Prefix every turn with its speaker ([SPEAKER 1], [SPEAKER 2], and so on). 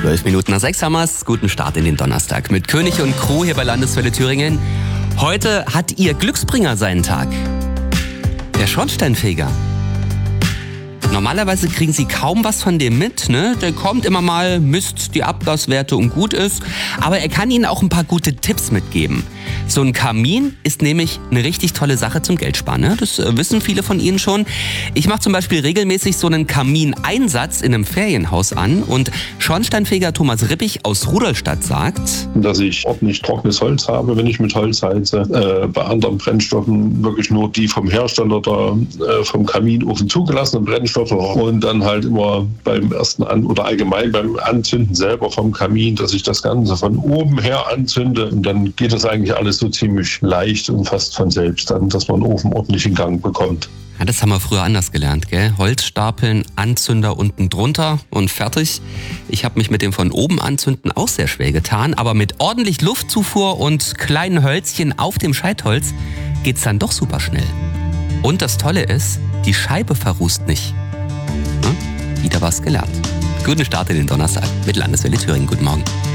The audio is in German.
[SPEAKER 1] 5:12 haben wir's. Guten Start in den Donnerstag mit König und Crew hier bei Landeswelle Thüringen. Heute hat ihr Glücksbringer seinen Tag. Der Schornsteinfeger. Normalerweise kriegen Sie kaum was von dem mit, ne? Der kommt immer mal, misst die Abgaswerte und gut ist. Aber er kann Ihnen auch ein paar gute Tipps mitgeben. So ein Kamin ist nämlich eine richtig tolle Sache zum Geldsparen, ne? Das wissen viele von Ihnen schon. Ich mache zum Beispiel regelmäßig so einen Kamineinsatz in einem Ferienhaus an. Und Schornsteinfeger Thomas Rippich aus Rudolstadt sagt,
[SPEAKER 2] dass ich ordentlich trockenes Holz habe, wenn ich mit Holz heize. Bei anderen Brennstoffen wirklich nur die vom Hersteller oder vom Kaminofen zugelassenen Brennstoffe. Und dann halt immer beim ersten oder allgemein beim Anzünden selber vom Kamin, dass ich das Ganze von oben her anzünde. Und dann geht das eigentlich alles so ziemlich leicht und fast von selbst dann, dass man den Ofen ordentlich in Gang bekommt.
[SPEAKER 1] Ja, das haben wir früher anders gelernt, gell? Holz stapeln, Anzünder unten drunter und fertig. Ich habe mich mit dem von oben anzünden auch sehr schwer getan, aber mit ordentlich Luftzufuhr und kleinen Hölzchen auf dem Scheitholz geht's dann doch super schnell. Und das Tolle ist, die Scheibe verrußt nicht. Wieder was gelernt. Guten Start in den Donnerstag mit Landeswelle Thüringen. Guten Morgen.